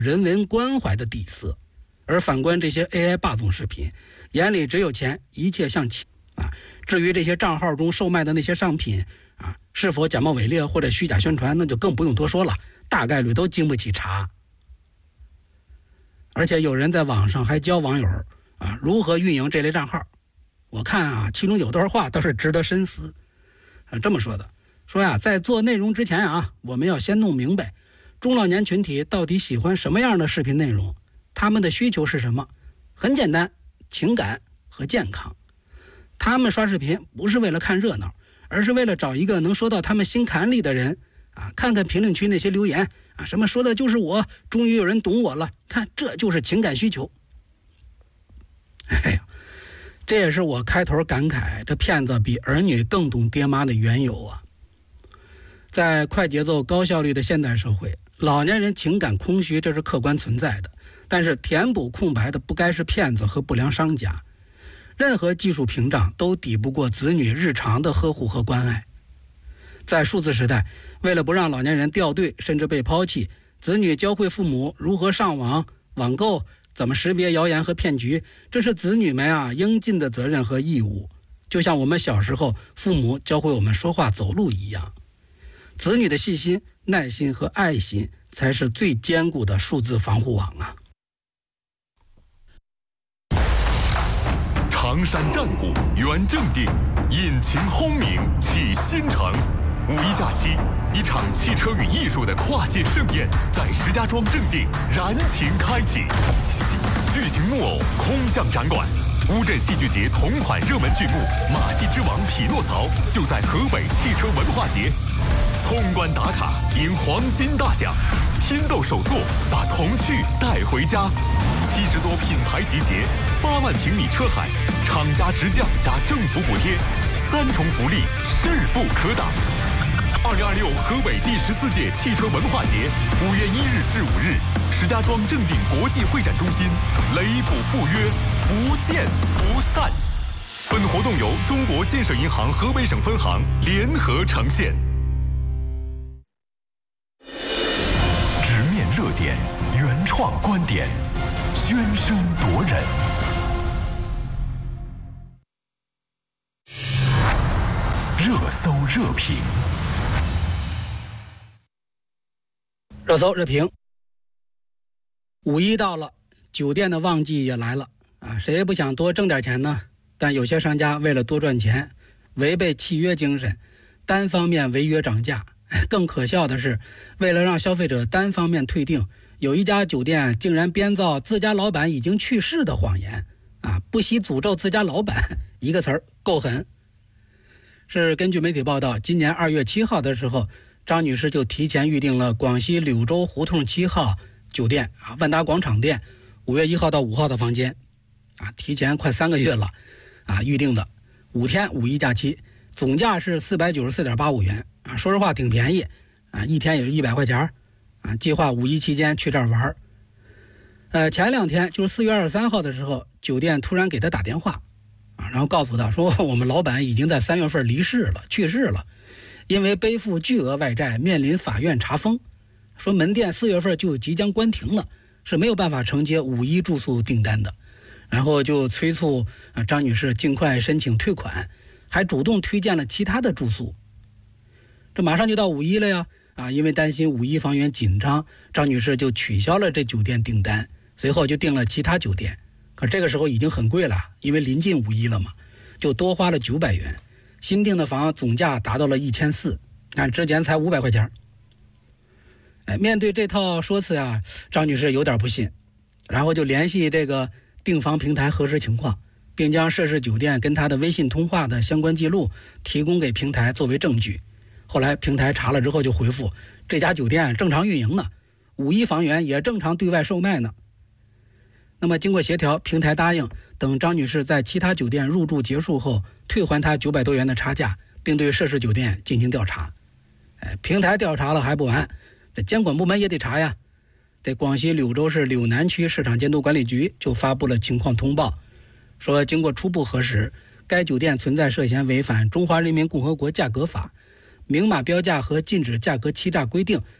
人文关怀的底色。而反观这些 AI 霸总视频，眼里只有钱，一切向钱啊。至于这些账号中售卖的那些商品啊，是否假冒伪劣或者虚假宣传，那就更不用多说了，大概率都经不起查。而且有人在网上还教网友啊如何运营这类账号，我看啊，其中有段话倒是值得深思。这么说的，说呀，在做内容之前啊，我们要先弄明白中老年群体到底喜欢什么样的视频内容，他们的需求是什么？很简单，情感和健康。他们刷视频不是为了看热闹，而是为了找一个能说到他们心坎里的人啊！看看评论区那些留言啊，什么说的就是我，终于有人懂我了，看这就是情感需求。哎呀，这也是我开头感慨这骗子比儿女更懂爹妈的缘由啊！在快节奏高效率的现代社会，老年人情感空虚这是客观存在的，但是填补空白的不该是骗子和不良商家。任何技术屏障都抵不过子女日常的呵护和关爱。在数字时代，为了不让老年人掉队甚至被抛弃，子女教会父母如何上网、网购，怎么识别谣言和骗局，这是子女们啊应尽的责任和义务。就像我们小时候父母教会我们说话走路一样，子女的细心、耐心和爱心才是最坚固的数字防护网啊！ 常山战鼓圆正定，引擎轰鸣启新城。五一假期，一场汽车与艺术的跨界盛宴在石家庄正定燃情开启。巨型木偶空降展馆，乌镇戏剧节同款热门剧目《马戏之王匹诺曹》就在河北汽车文化节。通关打卡赢黄金大奖，拼斗手作把童趣带回家。70多品牌集结，8万平米车海，厂家直降加政府补贴，3重福利势不可挡。2026河北第14届汽车文化节5月1日至5日，石家庄正定国际会展中心，雷普赴约，不见不散。本活动由中国建设银行河北省分行联合呈现。直面热点，原创观点，喧声夺人。热搜热评。 热搜热评。五一到了，酒店的旺季也来了啊！谁也不想多挣点钱呢？但有些商家为了多赚钱，违背契约精神，单方面违约涨价。更可笑的是，为了让消费者单方面退订，有一家酒店竟然编造自家老板已经去世的谎言啊！不惜诅咒自家老板，一个词儿，够狠。是根据媒体报道，今年2月7号的时候，张女士就提前预定了广西柳州胡同7号酒店啊，万达广场店5月1号到5号的房间啊，提前快3个月了啊，预定的5天五一假期，总价是494.85元啊，说实话挺便宜啊，一天也是100块钱啊，计划五一期间去这儿玩。前2天就是4月23号的时候，酒店突然给他打电话啊，然后告诉他说我们老板已经在3月份离世了，去世了，因为背负巨额外债，面临法院查封，说门店4月份就即将关停了，是没有办法承接五一住宿订单的。然后就催促张女士尽快申请退款，还主动推荐了其他的住宿。这马上就到五一了呀啊！因为担心五一房源紧张，张女士就取消了这酒店订单，随后就订了其他酒店。可这个时候已经很贵了，因为临近五一了嘛，就多花了900元。新订的房总价达到了1400，看之前才500块钱。面对这套说辞呀，张女士有点不信，然后就联系这个订房平台核实情况，并将涉事酒店跟她的微信通话的相关记录提供给平台作为证据。后来平台查了之后就回复，这家酒店正常运营呢，五一房源也正常对外售卖呢。那么经过协调，平台答应等张女士在其他酒店入住结束后，退还她900多元的差价，并对涉事酒店进行调查。平台调查了还不完，这监管部门也得查呀。这广西柳州市柳南区市场监督管理局就发布了情况通报，说经过初步核实，该酒店存在涉嫌违反《中华人民共和国价格法》明码标价和禁止价格欺诈规定